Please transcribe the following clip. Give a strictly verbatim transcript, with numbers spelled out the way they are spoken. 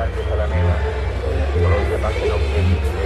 gracias a la neva por los demás que no quieren.